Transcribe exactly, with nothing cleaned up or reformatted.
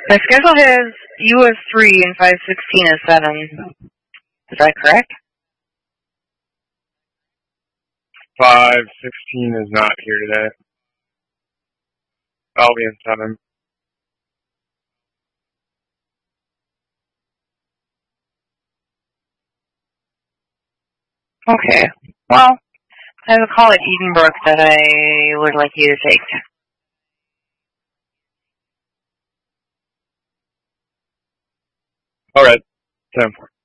My schedule has you as three and five sixteen as seven. Is that correct? five sixteen is not here today. I'll be in seven. Okay. Well, I have a call at Edenbrook that I would like you to take. All right. ten four.